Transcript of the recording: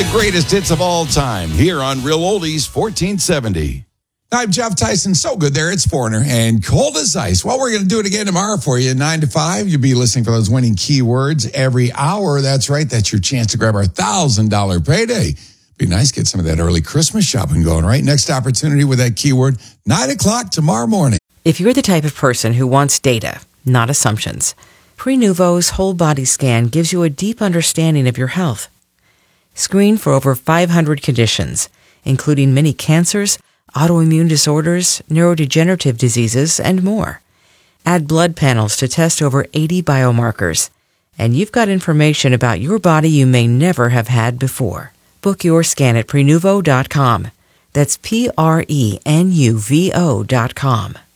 The greatest hits of all time here on Real Oldies 1470. I'm Jeff Tyson. So good there. It's Foreigner and cold as ice. Well, we're going to do it again tomorrow for you, 9 to 5. You'll be listening for those winning keywords every hour. That's right. That's your chance to grab our $1,000 payday. Be nice to get some of that early Christmas shopping going, right? Next opportunity with that keyword, 9 o'clock tomorrow morning. If you're the type of person who wants data, not assumptions, Prenuvo's whole body scan gives you a deep understanding of your health. Screen for over 500 conditions, including many cancers, autoimmune disorders, neurodegenerative diseases, and more. Add blood panels to test over 80 biomarkers, and you've got information about your body you may never have had before. Book your scan at Prenuvo.com. That's Prenuvo.com.